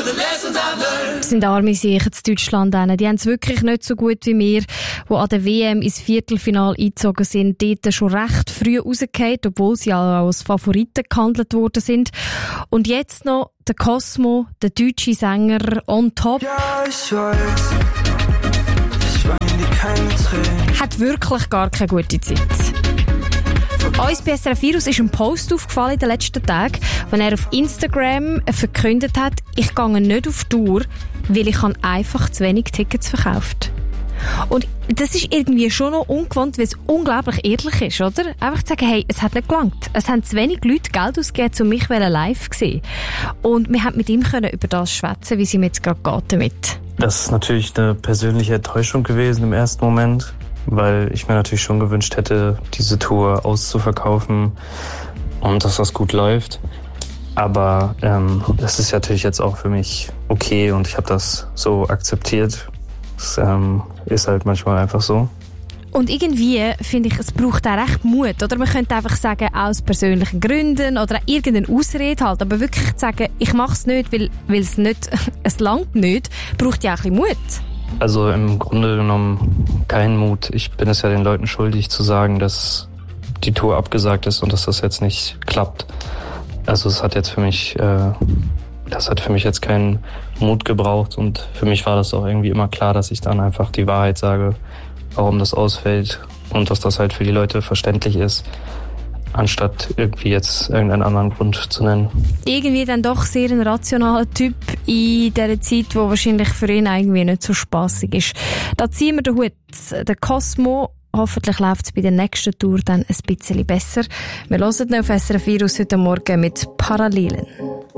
Das sind arme Sicher in Deutschland. Die haben es wirklich nicht so gut wie wir, die an der WM ins Viertelfinale eingezogen sind. Dort schon recht früh rausgefallen, obwohl sie auch als Favoriten gehandelt worden sind. Und jetzt noch der Cosmo, der deutsche Sänger, on top. Ja, ich weiß, ich weine dir keine Tränen. Hat wirklich gar keine gute Zeit. Uns bei SRF Virus ist ein Post aufgefallen in den letzten Tagen, wenn er auf Instagram verkündet hat, ich gehe nicht auf Tour, weil ich einfach zu wenig Tickets verkauft. Und das ist irgendwie schon noch ungewohnt, weil es unglaublich ehrlich ist, oder? Einfach zu sagen, hey, es hat nicht gelangt. Es haben zu wenig Leute Geld ausgegeben, um mich live zu sehen. Und wir haben mit ihm über das schwätzen, wie es ihm jetzt gerade geht damit. Das ist natürlich eine persönliche Enttäuschung gewesen im ersten Moment, weil ich mir natürlich schon gewünscht hätte, diese Tour auszuverkaufen und dass das gut läuft. Aber das ist natürlich jetzt auch für mich okay und ich habe das so akzeptiert. Es ist halt manchmal einfach so. Und irgendwie finde ich, es braucht auch recht Mut. Oder man könnte einfach sagen, aus persönlichen Gründen oder irgendeine Ausrede halt. Aber wirklich zu sagen, ich mache es nicht, weil es nicht, es langt nicht, braucht ja auch ein bisschen Mut. Also im Grunde genommen keinen Mut. Ich bin es ja den Leuten schuldig zu sagen, dass die Tour abgesagt ist und dass das jetzt nicht klappt. Also es hat jetzt für mich, das hat für mich jetzt keinen Mut gebraucht und für mich war das auch irgendwie immer klar, dass ich dann einfach die Wahrheit sage, warum das ausfällt und dass das halt für die Leute verständlich ist, anstatt irgendwie jetzt irgendeinen anderen Grund zu nennen. Irgendwie dann doch sehr ein rationaler Typ in dieser Zeit, wo wahrscheinlich für ihn irgendwie nicht so spassig ist. Da ziehen wir den Hut. Der Cosmo, hoffentlich läuft es bei der nächsten Tour dann ein bisschen besser. Wir hören noch auf SRF Virus heute Morgen mit Parallelen.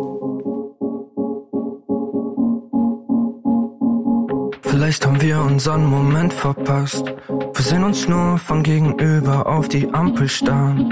Vielleicht haben wir unseren Moment verpasst. Wir sehen uns nur von gegenüber auf die Ampel starren.